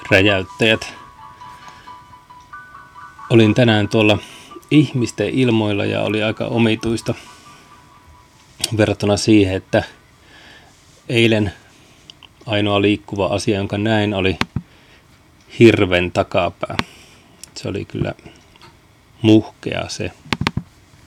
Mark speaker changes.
Speaker 1: räjäyttäjät. Olin tänään tuolla ihmisten ilmoilla ja oli aika omituista verrattuna siihen, että eilen ainoa liikkuva asia, jonka näin, oli hirven takapää. Se oli kyllä muhkea se